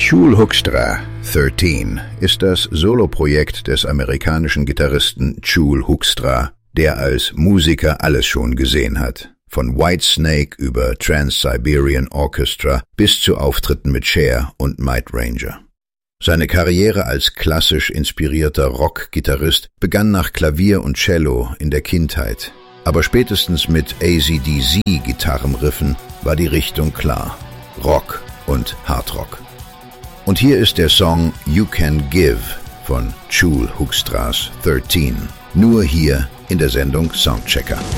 Chul Hoekstra, 13, ist das Soloprojekt des amerikanischen Gitarristen Chul Hoekstra, der als Musiker alles schon gesehen hat. Von Whitesnake über Trans-Siberian Orchestra bis zu Auftritten mit Cher und Might Ranger. Seine Karriere als klassisch inspirierter Rock-Gitarrist begann nach Klavier und Cello in der Kindheit. Aber spätestens mit AC/DC-Gitarrenriffen war die Richtung klar. Rock und Hardrock. Und hier ist der Song You Can Give von Chul Hoekstra's 13. Nur hier in der Sendung Soundchecker.